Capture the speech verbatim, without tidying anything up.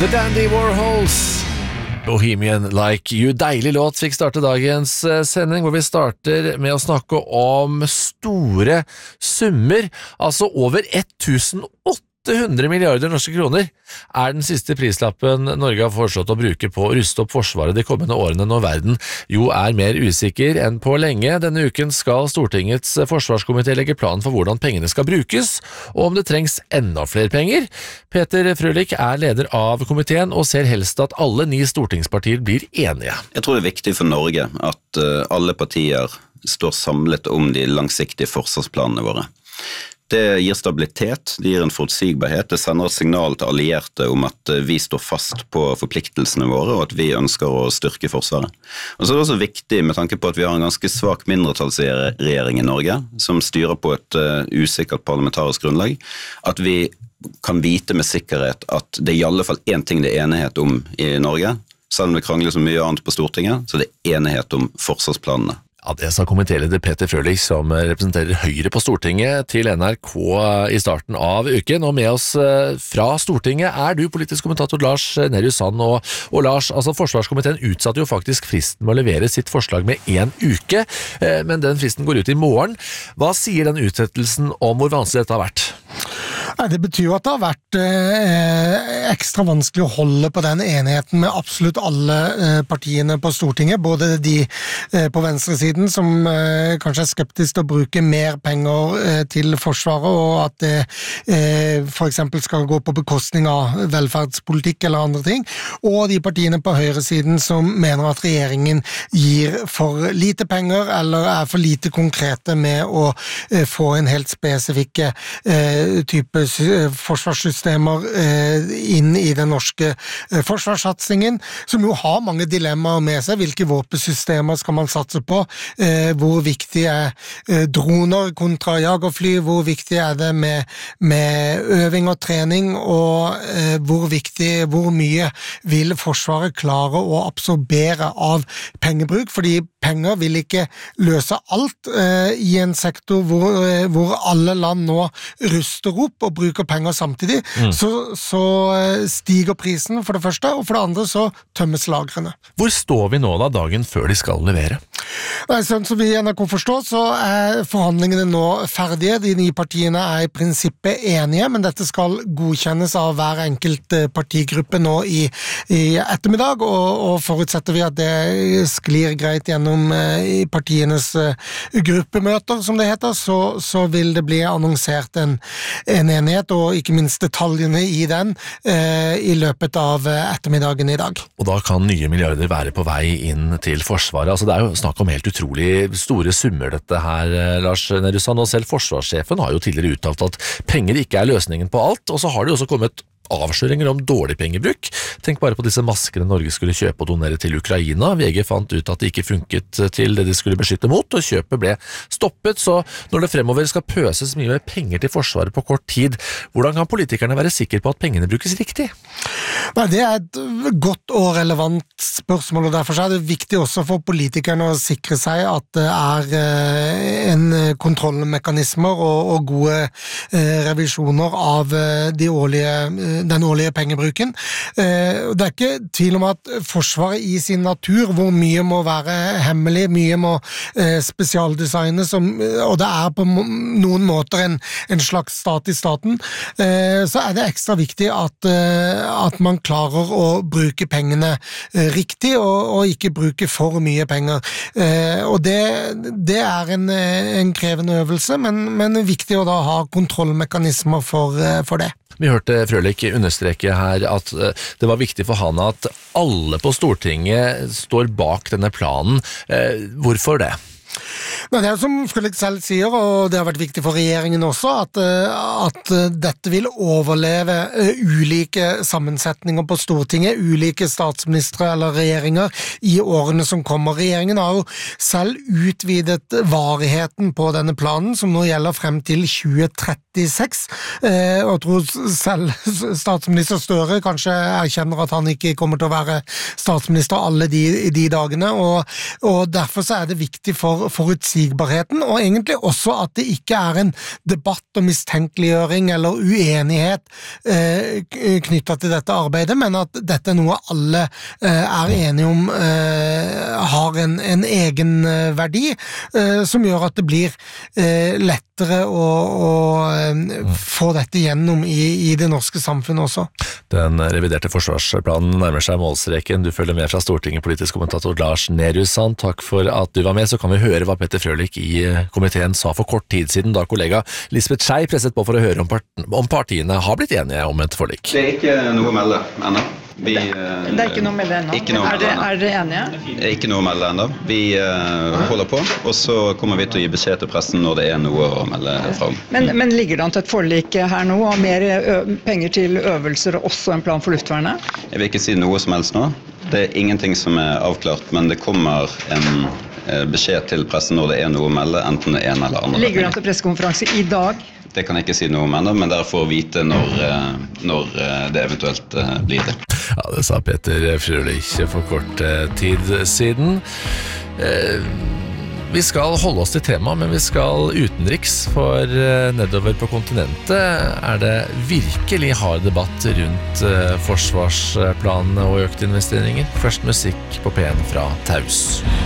The Dandy Warhols, Bohemian Like You. Deilig låt fikk starte dagens sending, hvor vi starter med å snakke om store summer, altså over tusen åtte hundre milliarder norske kroner er den siste prislappen Norge har foreslått å bruke på å ruste opp forsvaret de kommende årene når verden jo er mer usikker enn på lenge. Denne uken skal Stortingets forsvarskomité legge plan for hvordan pengene skal brukes, og om det trengs enda flere penger. Peter Frølich er leder av komiteen og ser helst at alle ni stortingspartier blir enige. Jeg tror det er viktig for Norge at alle partier står samlet om de langsiktige forsvarsplanene våre. Det gir stabilitet, det gir en forutsigbarhet, det sender et signal til allierte om at vi står fast på forpliktelsene våre, og at vi ønsker å styrke forsvaret. Og så er det også viktig med tanke på at vi har en ganske svak mindretallsregjering i Norge, som styrer på et uh, usikkert parlamentarisk grunnlag, at vi kan vite med sikkerhet at det er i alle fall en ting det er enighet om i Norge, selv om det krangler så mye annet på Stortinget, så det er enighet om forsvarsplanene. Ja, det sa kommitéleder Peter Frølich, som representerer Høyre på Stortinget, til N R K i starten av uken. Og med oss fra Stortinget er du politisk kommentator Lars Nehru Sand. Og, og Lars, altså forsvarskomiteen utsatte jo faktisk fristen med å levere sitt forslag med en uke, men den fristen går ut i morgen. Hva sier den utsettelsen om hvor vanskelig dette har vært? Nei, det betyr jo at det har vært eh, ekstra vanskelig å holde på den enigheten med absolutt alle eh, partiene på Stortinget, både de eh, på venstresiden som eh, kanskje er skeptisk til å bruke mer penger eh, til forsvaret, og at det eh, for eksempel skal gå på bekostning av velferdspolitikk eller andre ting, og de partiene på høyresiden som mener at regjeringen gir for lite penger eller er for lite konkrete med å eh, få en helt spesifikke eh, type forsvarssystemer eh, inn i den norske eh, forsvarssatsingen, som jo har mange dilemmaer med seg. Hvilke våpensystemer skal man satse på? Eh, hvor viktig er eh, droner kontra jagerfly? Hvor viktig er det med, med øving og trening? Og eh, hvor viktig, hvor mye vil Forsvaret klare å absorbere av pengebruk? Fordi penger vil ikke løse alt eh, i en sektor hvor, eh, hvor alle land nå ruster opp og bruker penger samtidig, mm. så, så stiger prisen for det første, og for det andre så tømmes lagrene. Hvor står vi nå da dagen før de skal levere? Nei, sånn som vi i N R K forstår, så er forhandlingene nå ferdige. De nye partiene er i prinsippet enige, men dette skal godkjennes av hver enkelt partigruppe nå i, i ettermiddag, og, og forutsetter vi at det sklir greit gjennom i partienes gruppemøter, som det heter, så, så vil det bli annonsert en, en enighet, og ikke minst detaljene i den, eh, i løpet av ettermiddagen i dag. Og da kan nye milliarder være på vei inn til Forsvaret. Altså, det er jo snakk om helt utrolig store summer dette her, Lars Nehru Sand, og selv forsvarssjefen har jo tidligere uttalt at penger ikke er løsningen på alt, og så har det jo også kommet avsløringer om dårlig pengebruk. Tenk bare på disse maskene Norge skulle kjøpe og donere til Ukraina. V G fant ut at det ikke funket til det de skulle beskytte mot, og kjøpet ble stoppet. Så når det fremover skal pøses mye mer penger til Forsvaret på kort tid, hvordan kan politikerne være sikre på at pengene brukes riktig? Nei, det er et godt og relevant spørsmål, og derfor er det viktig også for politikerne å sikre seg at det er en kontrollmekanismer og, og gode revisjoner av de årlige den årlige pengebruken. Det er ikke tvil om at Forsvaret i sin natur, hvor mye må være hemmelig, mye må spesialdesignes, og det er på noen måter en, en slags stat i staten, så er det ekstra viktig at, at man klarer å bruke pengene riktig, og, og ikke bruke for mye penger. Og det, det er en, en krevende øvelse, men, men viktig å da ha kontrollmekanismer for, for det. Vi hørte Frølich understreke her at det var viktig for han at alle på Stortinget står bak denne planen. Hvorfor det? Det er som Frølich selv sier, og det har vært viktig for regjeringen også, at, at dette vil overleve ulike sammensetninger på Stortinget, ulike statsministre eller regjeringer i årene som kommer. Regjeringen har jo selv utvidet varigheten på denne planen, som nå gjelder frem til tjue trettiseks, og jeg tror selv statsminister Støre kanskje erkjenner at han ikke kommer til å være statsminister alle de, de dagene, og, og derfor så er det viktig for, for forutsigbarheten, og egentlig også at det ikke er en debatt og mistenkeliggjøring eller uenighet eh, knyttet til dette arbeidet, men at dette er noe alle eh, er enige om eh, har en, en egen eh, verdi, eh, som gjør at det blir eh, lettere å, å eh, få dette gjennom i, i det norske samfunnet også. Den reviderte forsvarsplanen nærmer seg målstreken. Du følger med fra Stortinget, politisk kommentator Lars Nehru Sand. Takk for at du var med, så kan vi høre hva Petter Frølich i komiteen sa for kort tid siden, da kollega Lisbeth Skei presset på for å høre om, part om partiene har blitt enige om et forlik. Det er ikke noe å melde ennå. Vi, det, det er ikke noe å melde ennå? Ikke noe å melde ennå. Er dere enige? Det er ikke noe å melde ennå. Vi uh, holder på, og så kommer vi til å gi beskjed til pressen når det er noe å melde fra om. Men, men ligger det an til et forlik her nå, og mer penger til øvelser og også en plan for luftvernet? Jeg vil ikke si noe som helst nå. Det er ingenting som er avklart, men det kommer en beskjed til pressen når det er noe å melde, enten det ene eller andre. Ligger det an til pressekonferanse i dag? Det kan jeg ikke si noe om ennå, men dere får vite når, når det eventuelt blir det. Ja, det sa Petter Frølich for kort tid siden. Vi skal holde oss til temaet, men vi skal utenriks, for nedover på kontinentet er det virkelig hard debatt rundt forsvarsplanene og økte investeringer. Først musikk på P en fra Taus.